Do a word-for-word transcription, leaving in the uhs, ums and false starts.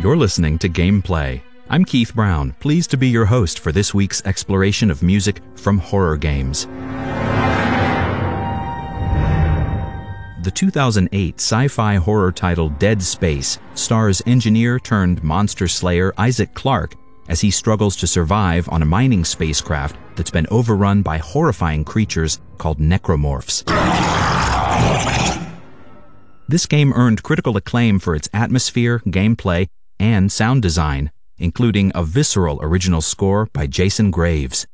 You're listening to Gameplay. I'm Keith Brown, pleased to be your host for this week's exploration of music from horror games. The two thousand eight sci-fi horror title Dead Space stars engineer-turned-monster slayer Isaac Clarke as he struggles to survive on a mining spacecraft that's been overrun by horrifying creatures called necromorphs. This game earned critical acclaim for its atmosphere, gameplay, and sound design, including a visceral original score by Jason Graves.